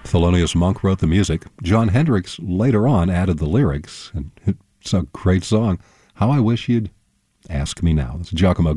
Thelonious Monk wrote the music. Jon Hendricks later on added the lyrics, and it's a great song. How I Wish You'd Ask Me Now. It's Giacomo